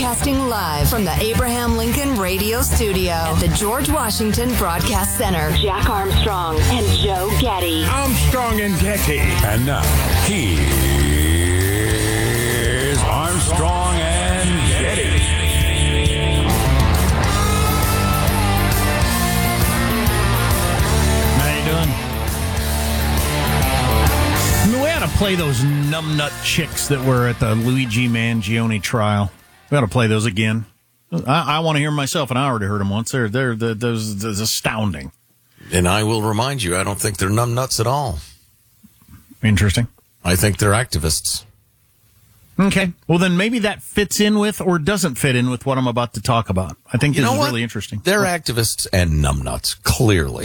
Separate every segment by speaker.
Speaker 1: Broadcasting live from the Abraham Lincoln Radio Studio at the George Washington Broadcast Center. Jack Armstrong and Joe Getty.
Speaker 2: Armstrong and Getty.
Speaker 3: And now, here's Armstrong and Getty.
Speaker 4: How you doing? We ought to play those numbnut chicks that were at the Luigi Mangione trial. We ought to play those again. I want to hear them myself, and I already heard them once. They're astounding.
Speaker 5: And I will remind you, I don't think they're numbnuts at all.
Speaker 4: Interesting.
Speaker 5: I think they're activists.
Speaker 4: Okay. Well, then maybe that fits in with or doesn't fit in with what I'm about to talk about. I think this is really interesting.
Speaker 5: They're activists and numbnuts, clearly.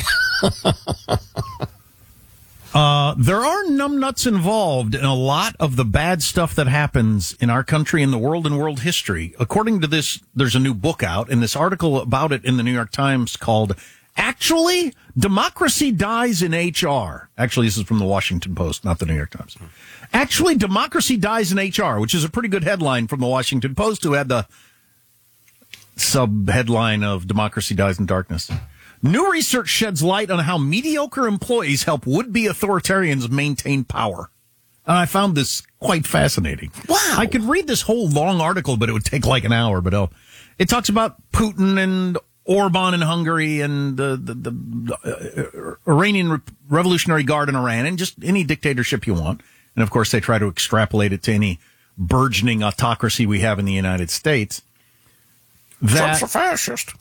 Speaker 4: There are numbnuts involved in a lot of the bad stuff that happens in our country, in the world, and world history. According to this, there's a new book out, and this article about it in the New York Times called, Actually, Democracy Dies in HR. Actually, this is from the Washington Post, not the New York Times. Actually, Democracy Dies in HR, which is a pretty good headline from the Washington Post, who had the sub-headline of Democracy Dies in Darkness. New research sheds light on how mediocre employees help would-be authoritarians maintain power. And I found this quite fascinating.
Speaker 5: Wow.
Speaker 4: I could read this whole long article, but it would take like an hour. But it talks about Putin and Orban in Hungary and the Iranian Revolutionary Guard in Iran and just any dictatorship you want. And, of course, they try to extrapolate it to any burgeoning autocracy we have in the United States.
Speaker 5: Trump's a fascist.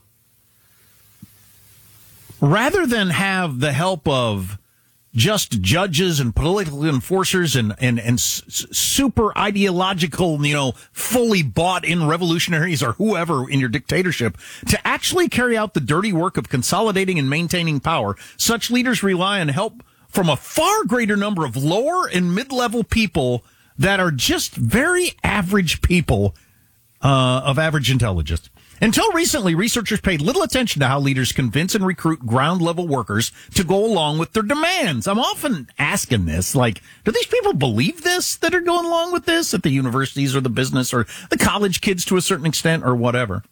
Speaker 4: Rather than have the help of just judges and political enforcers and super ideological, fully bought in revolutionaries or whoever in your dictatorship to actually carry out the dirty work of consolidating and maintaining power, such leaders rely on help from a far greater number of lower and mid-level people that are just very average people of average intelligence. Until recently, researchers paid little attention to how leaders convince and recruit ground-level workers to go along with their demands. I'm often asking this, like, do these people believe this that are going along with this at the universities or the business or the college kids to a certain extent or whatever?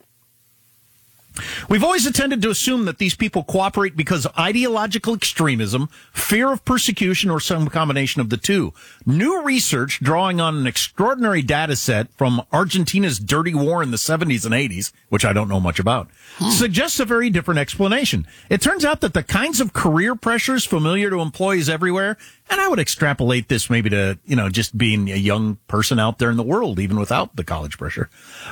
Speaker 4: We've always tended to assume that these people cooperate because of ideological extremism, fear of persecution, or some combination of the two. New research, drawing on an extraordinary data set from Argentina's dirty war in the 70s and 80s, which I don't know much about, suggests a very different explanation. It turns out that the kinds of career pressures familiar to employees everywhere, and I would extrapolate this maybe to, just being a young person out there in the world, even without the college pressure,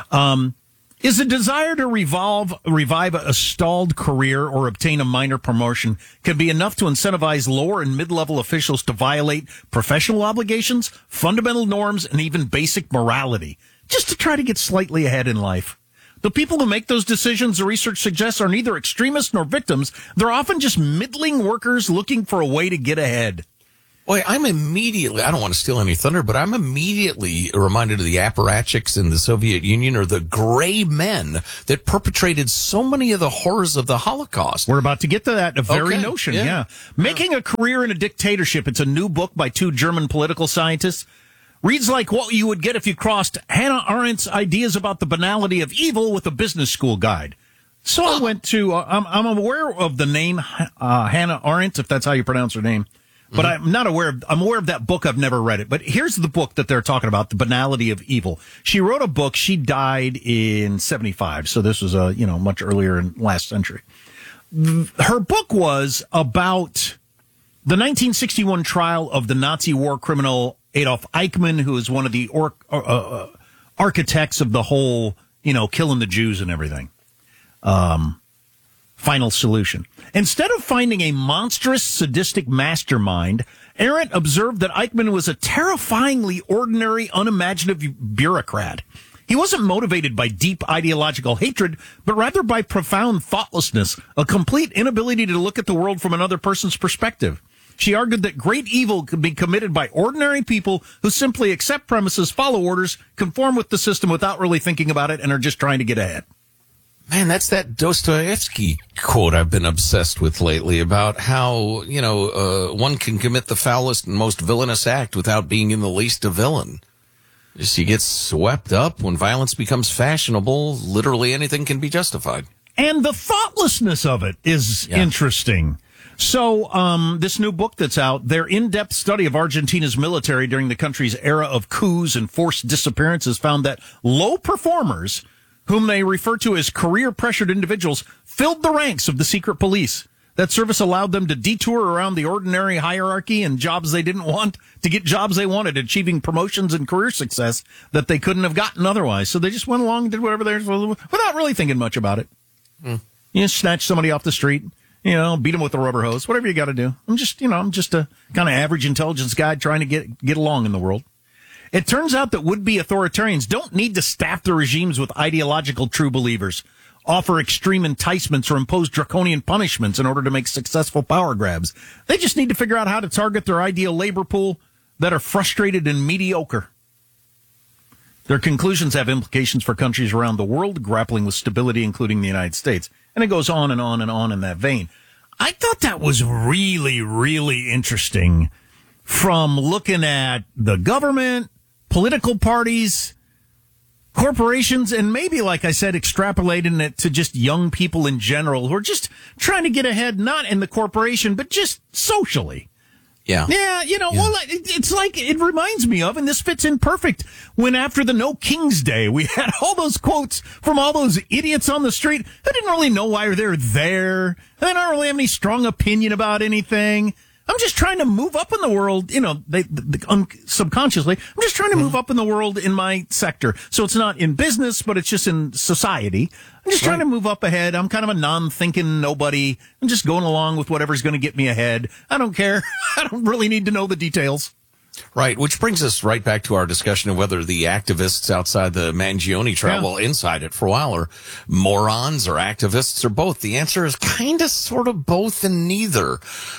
Speaker 4: is a desire to revive a stalled career or obtain a minor promotion can be enough to incentivize lower and mid-level officials to violate professional obligations, fundamental norms, and even basic morality, just to try to get slightly ahead in life. The people who make those decisions, the research suggests, are neither extremists nor victims. They're often just middling workers looking for a way to get ahead.
Speaker 5: Boy, I don't want to steal any thunder, but I'm immediately reminded of the apparatchiks in the Soviet Union or the gray men that perpetrated so many of the horrors of the Holocaust.
Speaker 4: We're about to get to that very notion, yeah. Making a career in a dictatorship, it's a new book by two German political scientists. Reads like what you would get if you crossed Hannah Arendt's ideas about the banality of evil with a business school guide. So I went to, I'm aware of the name Hannah Arendt, if that's how you pronounce her name. But I'm aware of that book. I've never read it. But here's the book that they're talking about, The Banality of Evil. She wrote a book. She died in 1975. So this was much earlier in last century. Her book was about the 1961 trial of the Nazi war criminal Adolf Eichmann, who is one of the architects of the whole, killing the Jews and everything. Final solution. Instead of finding a monstrous, sadistic mastermind, Arendt observed that Eichmann was a terrifyingly ordinary, unimaginative bureaucrat. He wasn't motivated by deep ideological hatred, but rather by profound thoughtlessness, a complete inability to look at the world from another person's perspective. She argued that great evil could be committed by ordinary people who simply accept premises, follow orders, conform with the system without really thinking about it, and are just trying to get ahead.
Speaker 5: Man, that's that Dostoevsky quote I've been obsessed with lately about how, one can commit the foulest and most villainous act without being in the least a villain. She gets swept up when violence becomes fashionable. Literally anything can be justified.
Speaker 4: And the thoughtlessness of it is interesting. So, this new book that's out, their in-depth study of Argentina's military during the country's era of coups and forced disappearances found that low performers, whom they refer to as career-pressured individuals, filled the ranks of the secret police. That service allowed them to detour around the ordinary hierarchy and jobs they didn't want to get jobs they wanted, achieving promotions and career success that they couldn't have gotten otherwise. So they just went along and did whatever they were supposed to without really thinking much about it. You snatch somebody off the street, beat them with a rubber hose, whatever you got to do. I'm just a kind of average intelligence guy trying to get along in the world. It turns out that would-be authoritarians don't need to staff their regimes with ideological true believers, offer extreme enticements, or impose draconian punishments in order to make successful power grabs. They just need to figure out how to target their ideal labor pool that are frustrated and mediocre. Their conclusions have implications for countries around the world grappling with stability, including the United States. And it goes on and on and on in that vein. I thought that was really, really interesting from looking at the government, political parties, corporations, and maybe, like I said, extrapolating it to just young people in general who are just trying to get ahead, not in the corporation, but just socially.
Speaker 5: Yeah.
Speaker 4: Yeah, well, it's like, it reminds me of, and this fits in perfect, when after the No King's Day, we had all those quotes from all those idiots on the street who didn't really know why they're there. They don't really have any strong opinion about anything. I'm just trying to move up in the world, subconsciously. I'm just trying to move up in the world in my sector. So it's not in business, but it's just in society. I'm just trying to move up ahead. I'm kind of a non-thinking nobody. I'm just going along with whatever's going to get me ahead. I don't care. I don't really need to know the details.
Speaker 5: Right, which brings us right back to our discussion of whether the activists outside the Mangione trial, well, inside it for a while, are morons or activists or both. The answer is kind of sort of both and neither.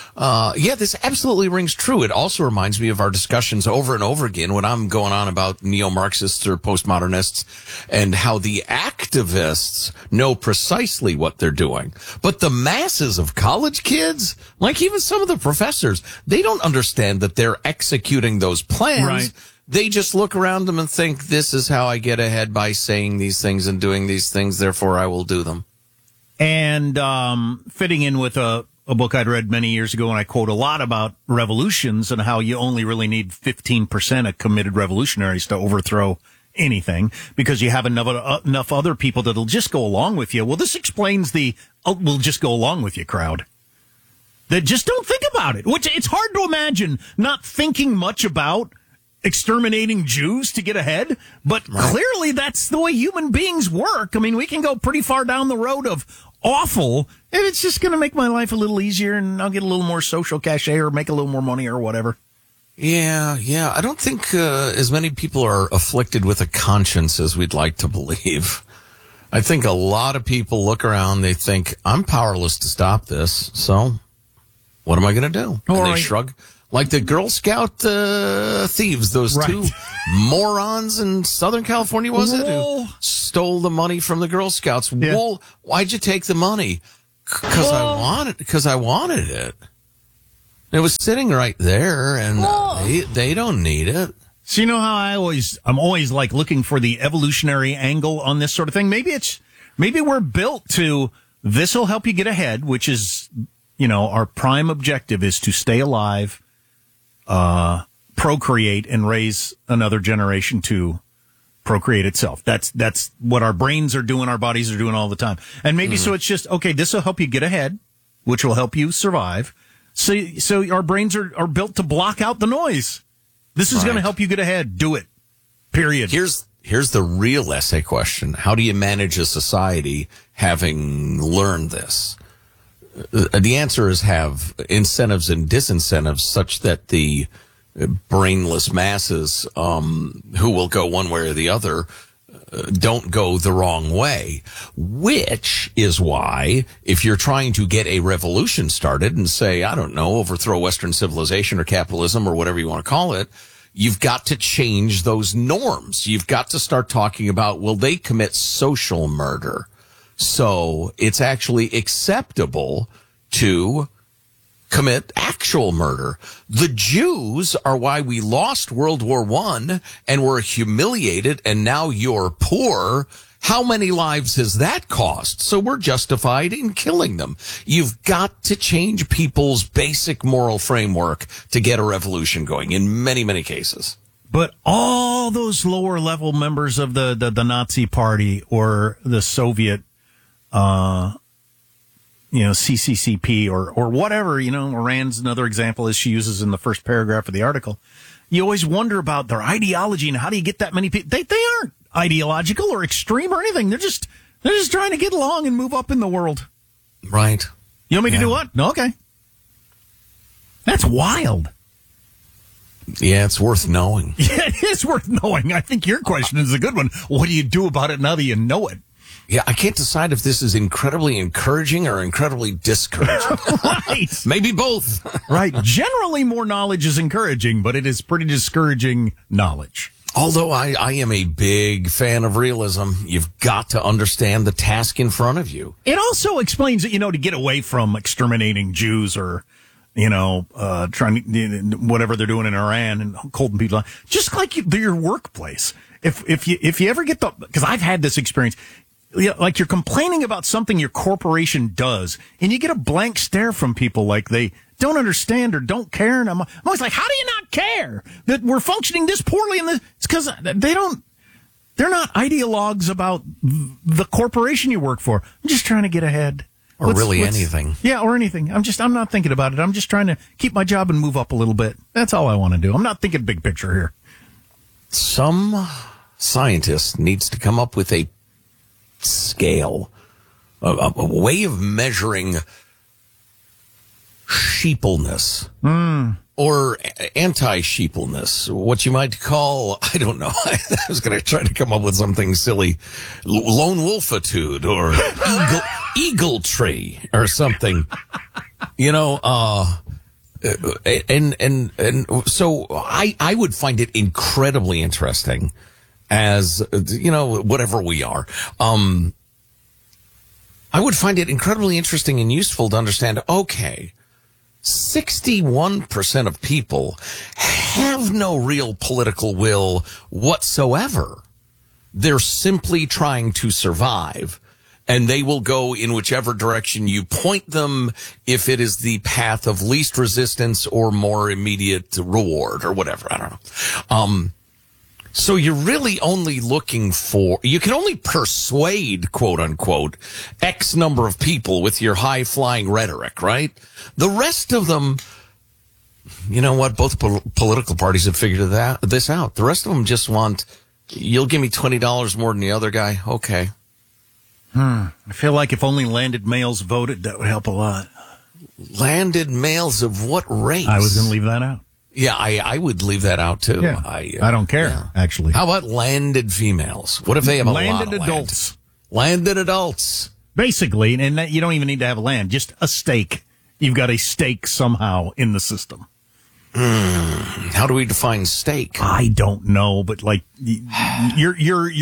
Speaker 5: This absolutely rings true. It also reminds me of our discussions over and over again when I'm going on about neo-Marxists or postmodernists and how the activists know precisely what they're doing. But the masses of college kids, like even some of the professors, they don't understand that they're executing those plans.
Speaker 4: Right.
Speaker 5: They just look around them and think, this is how I get ahead by saying these things and doing these things, therefore I will do them.
Speaker 4: And fitting in with a book I'd read many years ago, and I quote a lot about revolutions and how you only really need 15% of committed revolutionaries to overthrow anything because you have enough other people that'll just go along with you. Well, this explains the we'll just go along with you crowd that just don't think about it, which it's hard to imagine not thinking much about exterminating Jews to get ahead, but clearly that's the way human beings work. I mean, we can go pretty far down the road of awful, and it's just going to make my life a little easier, and I'll get a little more social cachet or make a little more money or whatever.
Speaker 5: Yeah. I don't think as many people are afflicted with a conscience as we'd like to believe. I think a lot of people look around, they think, I'm powerless to stop this, so what am I going to do? And they shrug. Like the Girl Scout thieves, those two morons in Southern California, was it? Who stole the money from the Girl Scouts. Yeah. Well, why'd you take the money? Because I wanted it. It was sitting right there, and they don't need it.
Speaker 4: So you know how I'm always like looking for the evolutionary angle on this sort of thing. Maybe we're built to, this will help you get ahead, which is, our prime objective is to stay alive, procreate, and raise another generation to procreate itself. That's what our brains are doing, our bodies are doing all the time. And maybe so it's just, okay, this will help you get ahead, which will help you survive. So our brains are built to block out the noise. This is going to help you get ahead. Do it. Period.
Speaker 5: Here's the real essay question. How do you manage a society having learned this? The answer is have incentives and disincentives such that the brainless masses who will go one way or the other don't go the wrong way, which is why if you're trying to get a revolution started and say, I don't know, overthrow Western civilization or capitalism or whatever you want to call it, you've got to change those norms. You've got to start talking about, will they commit social murder? So it's actually acceptable to commit actual murder. The Jews are why we lost World War I and were humiliated, and now you're poor. How many lives has that cost? So we're justified in killing them. You've got to change people's basic moral framework to get a revolution going in many, many cases.
Speaker 4: But all those lower level members of the Nazi Party or the Soviet, CCCP or whatever, Iran's another example, as she uses in the first paragraph of the article. You always wonder about their ideology and how do you get that many people? They aren't ideological or extreme or anything. They're just trying to get along and move up in the world.
Speaker 5: Right.
Speaker 4: You want me to do what? No, okay. That's wild.
Speaker 5: Yeah, it's worth knowing.
Speaker 4: Yeah, it is worth knowing. I think your question is a good one. What do you do about it now that you know it?
Speaker 5: Yeah, I can't decide if this is incredibly encouraging or incredibly discouraging.
Speaker 4: Right.
Speaker 5: Maybe both.
Speaker 4: Right. Generally, more knowledge is encouraging, but it is pretty discouraging knowledge.
Speaker 5: Although I am a big fan of realism, you've got to understand the task in front of you.
Speaker 4: It also explains that, to get away from exterminating Jews or, trying to, whatever they're doing in Iran and holding people on, just like your workplace. If you ever get because I've had this experience, like you're complaining about something your corporation does and you get a blank stare from people like they don't understand or don't care. And I'm always like, how do you not care that we're functioning this poorly? And it's because they're not ideologues about the corporation you work for. I'm just trying to get ahead.
Speaker 5: Or anything.
Speaker 4: Yeah, or anything. I'm not thinking about it. I'm just trying to keep my job and move up a little bit. That's all I want to do. I'm not thinking big picture here.
Speaker 5: Some scientist needs to come up with a scale, a way of measuring sheepleness or anti-sheepleness, what you might call, I don't know, I was going to try to come up with something silly, lone wolfitude or eagle tree or something, and so I would find it incredibly interesting as, whatever we are. I would find it incredibly interesting and useful to understand, okay, 61% of people have no real political will whatsoever. They're simply trying to survive, and they will go in whichever direction you point them if it is the path of least resistance or more immediate reward or whatever. I don't know. So you're really only you can only persuade, quote unquote, X number of people with your high flying rhetoric, right? The rest of them, you know what? Both political parties have figured this out. The rest of them just want, you'll give me $20 more than the other guy. Okay.
Speaker 4: I feel like if only landed males voted, that would help a lot.
Speaker 5: Landed males of what race?
Speaker 4: I was going to leave that out.
Speaker 5: Yeah, I would leave that out too.
Speaker 4: Yeah, I don't care, actually.
Speaker 5: How about landed females? What if they have a
Speaker 4: landed
Speaker 5: lot of
Speaker 4: adults?
Speaker 5: Landed adults.
Speaker 4: Basically, and that, you don't even need to have land, just a stake. You've got a stake somehow in the system.
Speaker 5: How do we define stake?
Speaker 4: I don't know, but like you're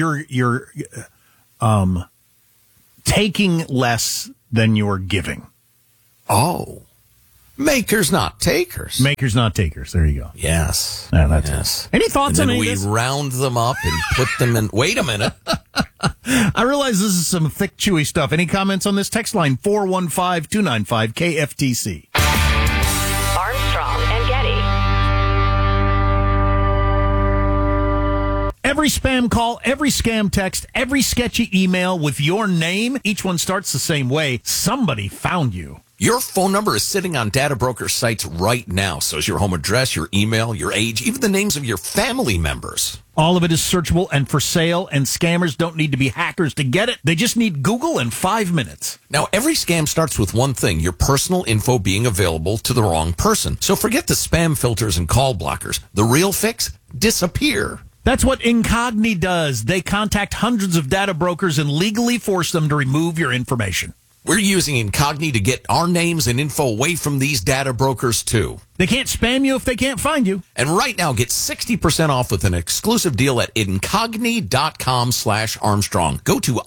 Speaker 4: taking less than you're giving.
Speaker 5: Oh. Makers, not takers.
Speaker 4: Makers, not takers. There you go.
Speaker 5: Yes.
Speaker 4: Yeah, that's it. Any thoughts on any of this?
Speaker 5: We round them up and put them in. Wait a minute.
Speaker 4: I realize this is some thick, chewy stuff. Any comments on this text line? 415-295-KFTC.
Speaker 1: Armstrong and Getty.
Speaker 4: Every spam call, every scam text, every sketchy email with your name, each one starts the same way. Somebody found you.
Speaker 5: Your phone number is sitting on data broker sites right now. So is your home address, your email, your age, even the names of your family members.
Speaker 4: All of it is searchable and for sale, and scammers don't need to be hackers to get it. They just need Google in 5 minutes.
Speaker 5: Now, every scam starts with one thing, your personal info being available to the wrong person. So forget the spam filters and call blockers. The real fix? Disappear.
Speaker 4: That's what Incogni does. They contact hundreds of data brokers and legally force them to remove your information.
Speaker 5: We're using Incogni to get our names and info away from these data brokers, too.
Speaker 4: They can't spam you if they can't find you.
Speaker 5: And right now, get 60% off with an exclusive deal at Incogni.com/Armstrong. Go to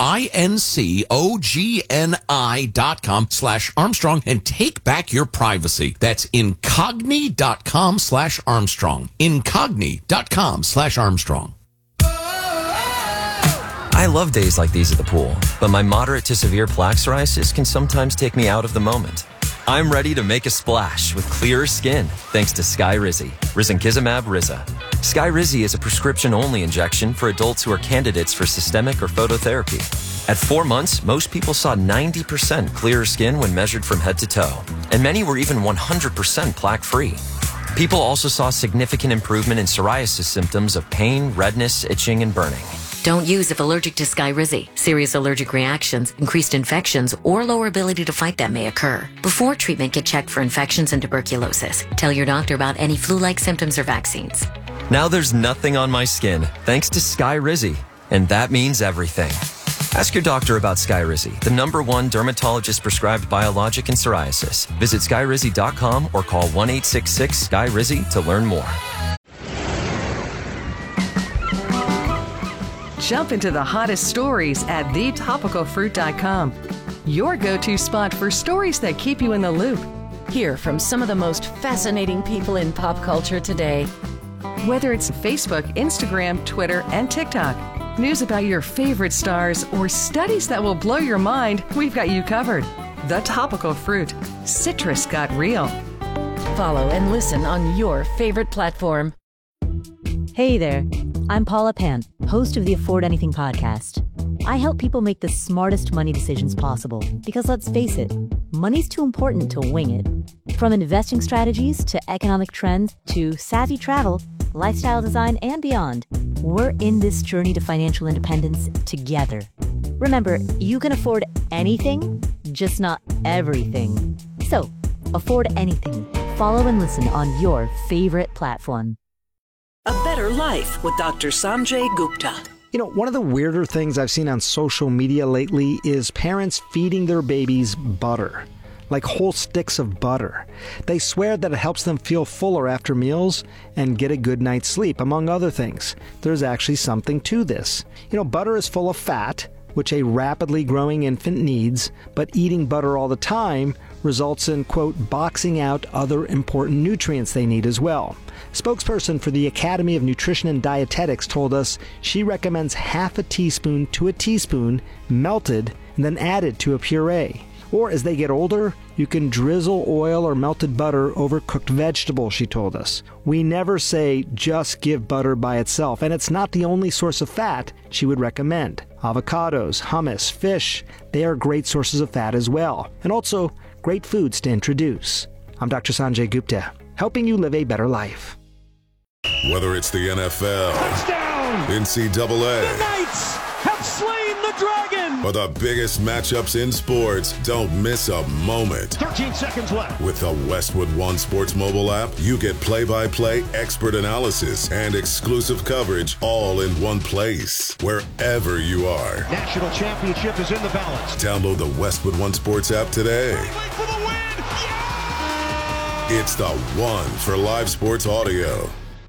Speaker 5: INCOGNI.com/Armstrong and take back your privacy. That's Incogni.com/Armstrong. Incogni.com/Armstrong.
Speaker 2: I love days like these at the pool, but my moderate to severe plaque psoriasis can sometimes take me out of the moment. I'm ready to make a splash with clearer skin thanks to Skyrizi, risankizumab Riza. Skyrizi is a prescription-only injection for adults who are candidates for systemic or phototherapy. At 4 months, most people saw 90% clearer skin when measured from head to toe, and many were even 100% plaque-free. People also saw significant improvement in psoriasis symptoms of pain, redness, itching, and burning.
Speaker 6: Don't use if allergic to Skyrizi. Serious allergic reactions, increased infections, or lower ability to fight them may occur. Before treatment, get checked for infections and tuberculosis. Tell your doctor about any flu-like symptoms or vaccines.
Speaker 2: Now there's nothing on my skin thanks to Skyrizi, and that means everything. Ask your doctor about Skyrizi, the #1 dermatologist-prescribed biologic in psoriasis. Visit Skyrizi.com or call 1-866-SKYRIZI to learn more.
Speaker 7: Jump into the hottest stories at thetopicalfruit.com. Your go-to spot for stories that keep you in the loop.
Speaker 8: Hear from some of the most fascinating people in pop culture today.
Speaker 7: Whether it's Facebook, Instagram, Twitter, and TikTok, news about your favorite stars, or studies that will blow your mind, we've got you covered. The Topical Fruit. Citrus got real.
Speaker 8: Follow and listen on your favorite platform.
Speaker 9: Hey there, I'm Paula Pant, host of the Afford Anything podcast. I help people make the smartest money decisions possible because let's face it, money's too important to wing it. From investing strategies to economic trends to savvy travel, lifestyle design, and beyond, we're in this journey to financial independence together. Remember, you can afford anything, just not everything. So, afford anything. Follow and listen on your favorite platform.
Speaker 10: A Better Life with Dr. Sanjay Gupta.
Speaker 11: You know, one of the weirder things I've seen on social media lately is parents feeding their babies butter, like whole sticks of butter. They swear that it helps them feel fuller after meals and get a good night's sleep, among other things. There's actually something to this. You know, butter is full of fat, which a rapidly growing infant needs, but eating butter all the time results in, quote, boxing out other important nutrients they need as well. Spokesperson for the Academy of Nutrition and Dietetics told us she recommends half a teaspoon to a teaspoon melted and then added to a puree. Or as they get older, you can drizzle oil or melted butter over cooked vegetables, she told us. We never say just give butter by itself, and it's not the only source of fat she would recommend. Avocados, hummus, fish, they are great sources of fat as well, and also great foods to introduce. I'm Dr. Sanjay Gupta, helping you live a better life.
Speaker 12: Whether it's the NFL, touchdown! NCAA,
Speaker 13: the Knights have slain the dragon,
Speaker 12: or the biggest matchups in sports, don't miss a moment.
Speaker 13: 13 seconds left.
Speaker 12: With the Westwood One Sports mobile app, you get play-by-play expert analysis and exclusive coverage all in one place, wherever you are.
Speaker 13: National championship is in the balance.
Speaker 12: Download the Westwood One Sports app today.
Speaker 13: For the win! Yeah!
Speaker 12: It's the one for live sports audio.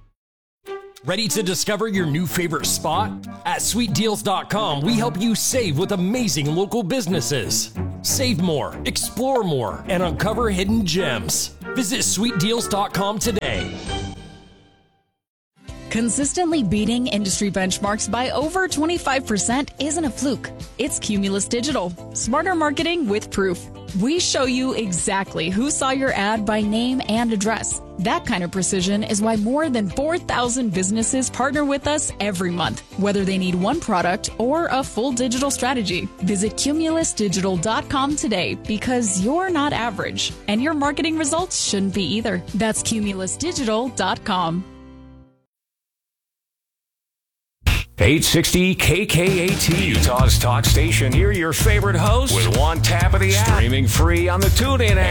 Speaker 14: Ready to discover your new favorite spot? At SweetDeals.com, we help you save with amazing local businesses. Save more, explore more, and uncover hidden gems. Visit SweetDeals.com today.
Speaker 15: Consistently beating industry benchmarks by over 25% isn't a fluke. It's Cumulus Digital. Smarter marketing with proof. We show you exactly who saw your ad by name and address. That kind of precision is why more than 4,000 businesses partner with us every month, whether they need one product or a full digital strategy. Visit CumulusDigital.com today because you're not average, and your marketing results shouldn't be either. That's CumulusDigital.com.
Speaker 3: 860 KKAT, Utah's talk station. Hear your favorite host with one tap of the app. Streaming free on the TuneIn app.